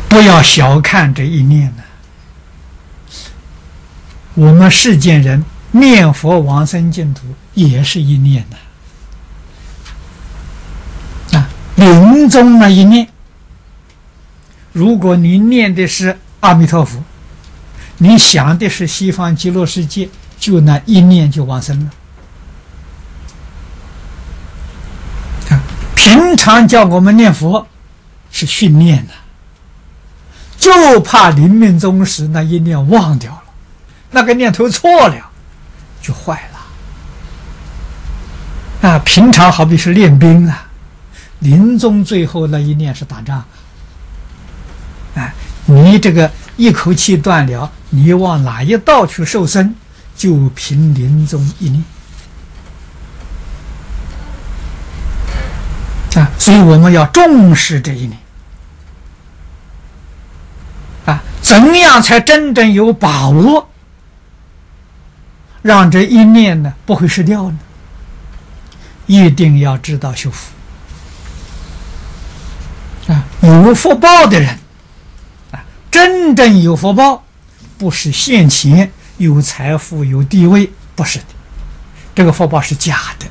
不要小看这一念呢。我们世间人念佛往生净土也是一念呐。临终那一念，如果你念的是阿弥陀佛，你想的是西方极乐世界，就那一念就往生了。平常叫我们念佛是训练的，就怕临命终时那一念忘掉了，那个念头错了就坏了。平常好比是练兵啊，临终最后那一念是打仗。你这个一口气断了，你往哪一道去受生，就凭临终一念。所以我们要重视这一念。怎样才真正有把握，让这一念呢不会失掉呢？一定要知道修福。有福报的人，真正有福报，不是现前有财富有地位，不是的，这个福报是假的。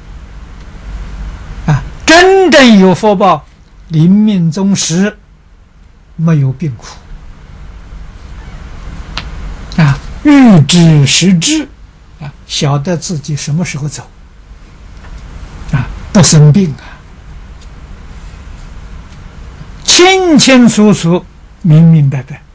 真正有福报，临命终时没有病苦，预知时至，晓得自己什么时候走，不生病清清楚楚，明明白白。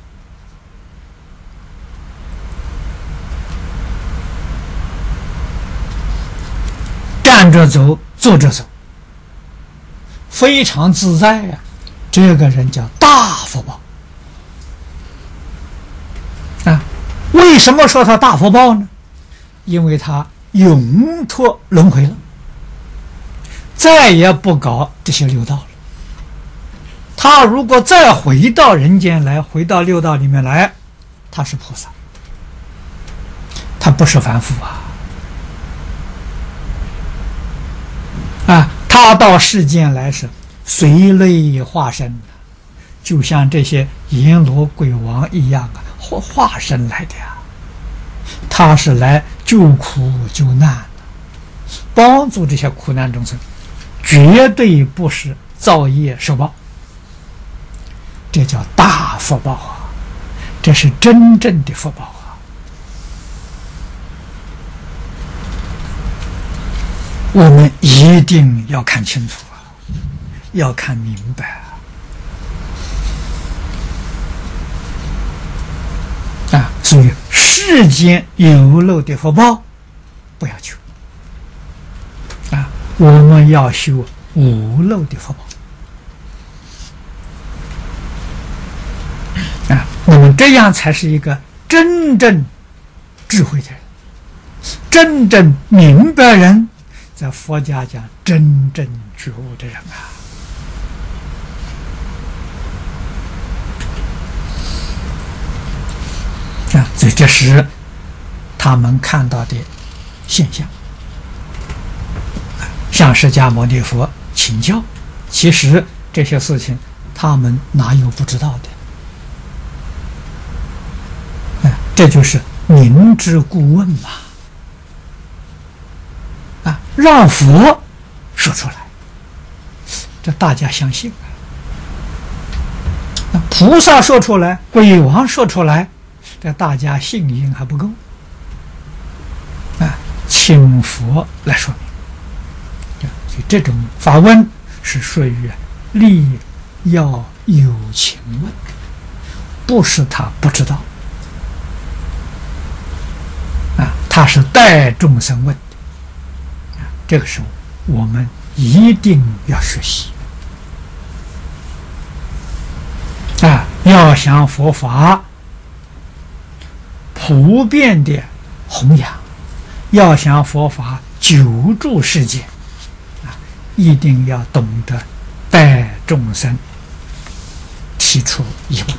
站着走，坐着走，非常自在呀。这个人叫大福报为什么说他大福报呢？因为他永脱轮回了，再也不搞这些六道了。他如果再回到人间来，回到六道里面来，他是菩萨，他不是凡夫他到世间来是随类化身，就像这些阎罗鬼王一样化身来的他是来救苦救难的，帮助这些苦难众生，绝对不是造业受报。这叫大福报这是真正的福报我们一定要看清楚要看明白所以世间有漏的福报不要求我们要修无漏的福报那么这样才是一个真正智慧的人，真正明白人，在佛家讲真正觉悟的人所以这是他们看到的现象。向释迦牟尼佛请教，其实这些事情他们哪有不知道的？这就是明知故问嘛。让佛说出来，这大家相信菩萨说出来，鬼王说出来，这大家信心还不够请佛来说明。所以这种法问是属于力要有情问，不是他不知道他是带众生问的。这个时候我们一定要学习要想佛法普遍的弘扬，要想佛法久住世间一定要懂得带众生提出疑问。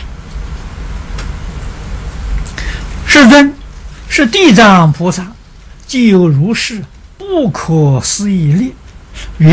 世尊，是地藏菩萨既有如是不可思议力，